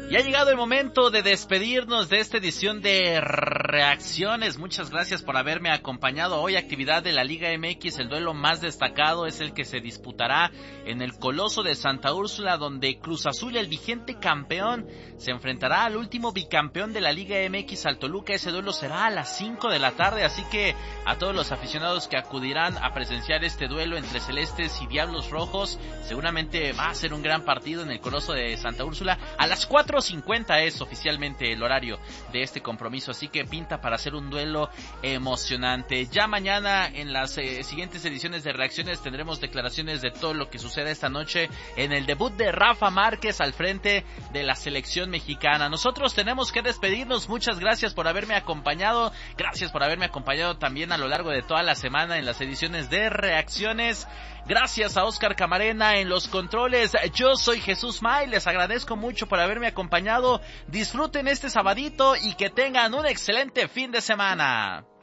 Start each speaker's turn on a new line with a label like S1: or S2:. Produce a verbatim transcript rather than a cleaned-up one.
S1: Y ha llegado el momento de despedirnos de esta edición de Reacciones. Muchas gracias por haberme acompañado. Hoy actividad de la Liga M X, el duelo más destacado es el que se disputará en el Coloso de Santa Úrsula, donde Cruz Azul, el vigente campeón, se enfrentará al último bicampeón de la Liga M X, al Toluca. Ese duelo será a las cinco de la tarde, así que a todos los aficionados que acudirán a presenciar este duelo entre Celestes y Diablos Rojos, seguramente va a ser un gran partido en el Coloso de Santa Úrsula. A las cuatro cincuenta es oficialmente el horario de este compromiso, así que pinta para hacer un duelo emocionante. Ya mañana en las eh, siguientes ediciones de Reacciones tendremos declaraciones de todo lo que sucede esta noche en el debut de Rafa Márquez al frente de la selección mexicana. Nosotros tenemos que despedirnos. Muchas gracias por haberme acompañado, gracias por haberme acompañado también a lo largo de toda la semana en las ediciones de Reacciones. Gracias a Oscar Camarena en los controles. Yo soy Jesús May, les agradezco mucho por haberme acompañado. Disfruten este sabadito y que tengan un excelente fin de semana.